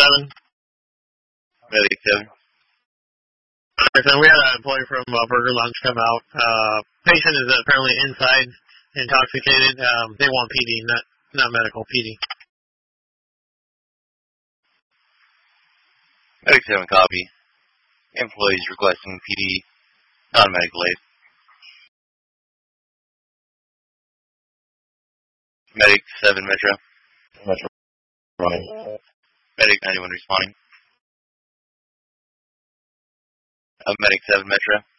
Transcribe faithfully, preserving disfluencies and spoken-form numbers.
seven. Medic seven. So we had an employee from uh, Burger Lunch come out. Uh, patient is apparently inside, intoxicated. Um, they want P D, not not medical, P D. Medic seven copy. Employees requesting P D, non-medical aid. Medic seven Metro. Metro. Running. Medic ninety-one responding. Uh, Medic seven Metro.